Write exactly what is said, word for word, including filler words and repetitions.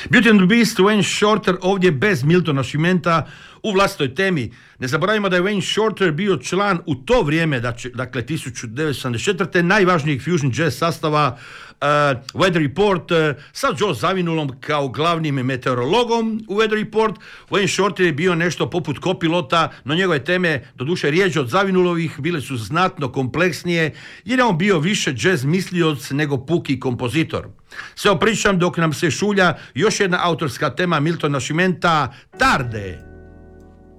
Beauty and the Beast, Wayne Shorter, ovdje bez Miltona Šimenta u vlastitoj temi. Ne zaboravimo da je Wayne Shorter bio član u to vrijeme, dakle tisuću devetsto sedamdeset četvrte najvažnijeg fusion jazz sastava uh, Weather Report uh, sa Joe Zawinulom kao glavnim meteorologom u Weather Report. Wayne Shorter je bio nešto poput kopilota, no njegove teme, doduše rijeđe od Zavinulovih, bile su znatno kompleksnije jer je on bio više jazz mislioc nego puki kompozitor. Sve opričam dok nam se šulja još jedna autorska tema Miltona Šimenta, Tarde.